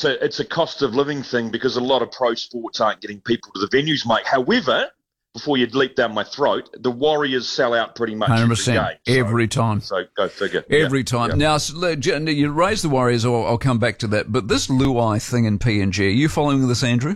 it's a cost of living thing because a lot of pro sports aren't getting people to the venues, mate. However, before you leap down my throat, the Warriors sell out pretty much 100%, every time. So go figure. Every time. Yeah. Now, you raise the Warriors, I'll come back to that, but this Luai thing in PNG, are you following this, Andrew?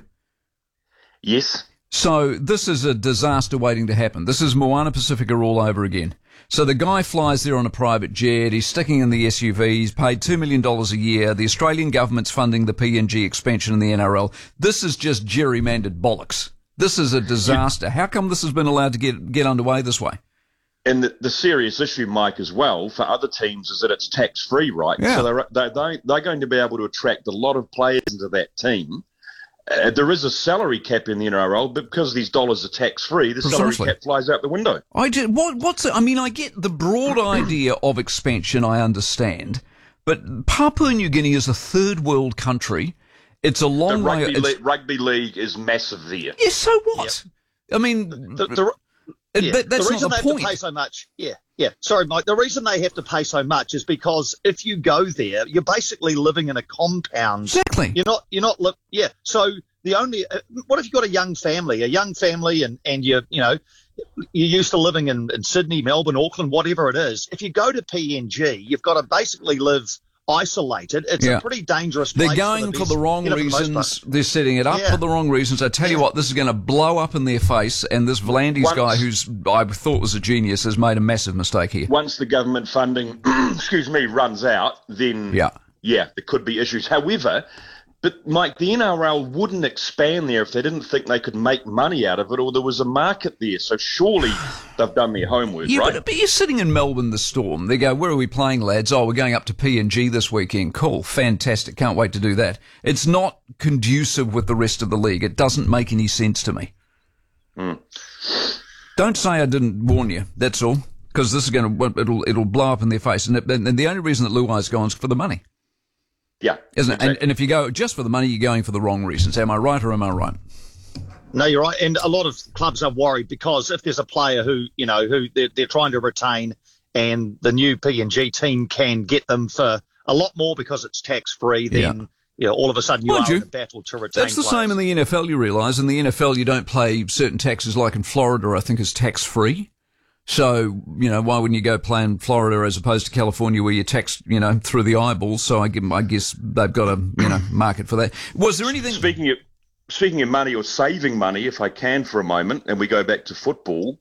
Yes. So this is a disaster waiting to happen. This is Moana Pacifica all over again. So the guy flies there on a private jet. He's sticking in the SUV. He's paid $2 million a year. The Australian government's funding the PNG expansion in the NRL. This is just gerrymandered bollocks. This is a disaster. How come this has been allowed to get underway this way? And the serious issue, Mike, as well, for other teams is that it's tax-free, right? Yeah. So they're going to be able to attract a lot of players into that team. There is a salary cap in the NRL, but because these dollars are tax-free, the salary cap flies out the window. I get the broad idea of expansion, I understand, but Papua New Guinea is a third world country. It's a long way. Rugby league is massive there. Yeah, so what? Yep. I mean, that's the reason not the they point. have to pay so much. Yeah. Sorry, Mike. The reason they have to pay so much is because if you go there, you're basically living in a compound. Exactly. You're not. Yeah. So what if you've got a young family, and you're used to living in Sydney, Melbourne, Auckland, whatever it is. If you go to PNG, you've got to basically live isolated. It's a pretty dangerous place. They're going for the wrong reasons. They're setting it up for the wrong reasons. I tell you what, this is going to blow up in their face, and this V'landys guy, who's I thought was a genius, has made a massive mistake here. Once the government funding, runs out, then there could be issues. However, but Mike, the NRL wouldn't expand there if they didn't think they could make money out of it, or there was a market there. So surely they've done their homework, right? But you're sitting in Melbourne, the Storm. They go, where are we playing, lads? Oh, we're going up to PNG this weekend. Cool, fantastic. Can't wait to do that. It's not conducive with the rest of the league. It doesn't make any sense to me. Don't say I didn't warn you. That's all. Because this is it'll blow up in their face. And the only reason that Luai's gone is for the money. Yeah. Isn't it? And if you go just for the money, you're going for the wrong reasons. Am I right or am I right? No, you're right. And a lot of clubs are worried because if there's a player who they're trying to retain and the new PNG team can get them for a lot more because it's tax-free, then all of a sudden you are in a battle to retain That's the same in the NFL, you realise. In the NFL, you don't pay certain taxes like in Florida, I think, is tax-free. So, why wouldn't you go play in Florida as opposed to California where you're taxed, through the eyeballs? So I guess they've got a, market for that. Was there anything... Speaking of money or saving money, if I can for a moment, and we go back to football,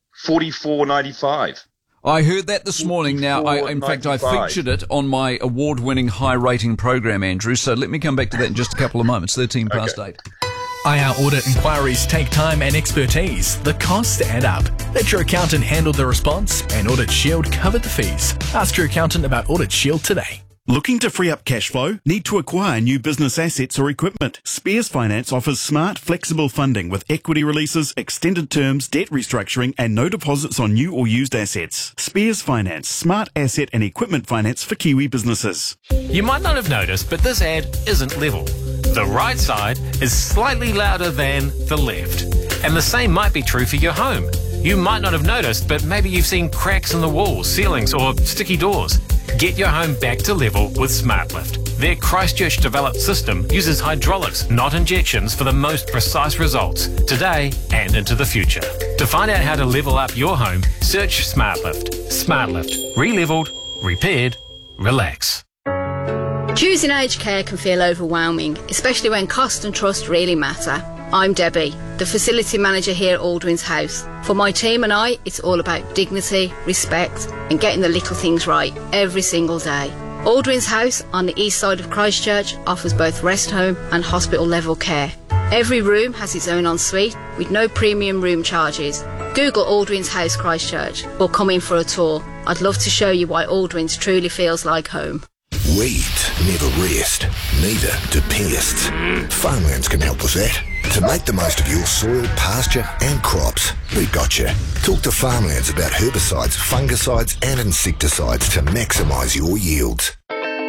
$44.95. I heard that this morning. Now, in fact, I featured it on my award-winning high-rating program, Andrew. So let me come back to that in just a couple of moments. 13 past 8. IR audit inquiries take time and expertise. The costs add up. Let your accountant handle the response, and Audit Shield covered the fees. Ask your accountant about Audit Shield today. Looking to free up cash flow? Need to acquire new business assets or equipment? Spears Finance offers smart, flexible funding with equity releases, extended terms, debt restructuring, and no deposits on new or used assets. Spears Finance, smart asset and equipment finance for Kiwi businesses. You might not have noticed, but this ad isn't level. The right side is slightly louder than the left. And the same might be true for your home. You might not have noticed, but maybe you've seen cracks in the walls, ceilings, or sticky doors. Get your home back to level with SmartLift. Their Christchurch-developed system uses hydraulics, not injections, for the most precise results, today and into the future. To find out how to level up your home, search SmartLift. SmartLift. Re-leveled, repaired, relax. Choosing aged care can feel overwhelming, especially when cost and trust really matter. I'm Debbie, the facility manager here at Aldwin's House. For my team and I, it's all about dignity, respect, and getting the little things right every single day. Aldwin's House on the east side of Christchurch offers both rest home and hospital level care. Every room has its own ensuite with no premium room charges. Google Aldwin's House Christchurch or come in for a tour. I'd love to show you why Aldwin's truly feels like home. Weeds never rest, neither do pests. Farmlands can help with that. To make the most of your soil, pasture and crops, we've got you. Talk to Farmlands about herbicides, fungicides and insecticides to maximise your yields.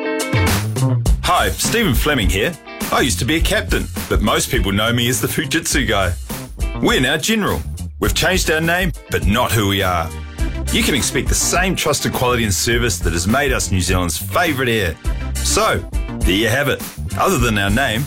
Hi, Stephen Fleming here. I used to be a captain, but most people know me as the Fujitsu guy. We're now General. We've changed our name, but not who we are. You can expect the same trusted quality and service that has made us New Zealand's favourite air. So, there you have it. Other than our name,